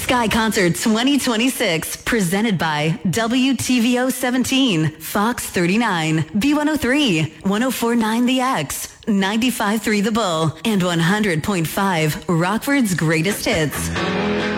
Sky Concert 2026, presented by WTVO 17, Fox 39, B103, 104.9 The X, 95.3 The Bull, and 100.5 Rockford's greatest hits.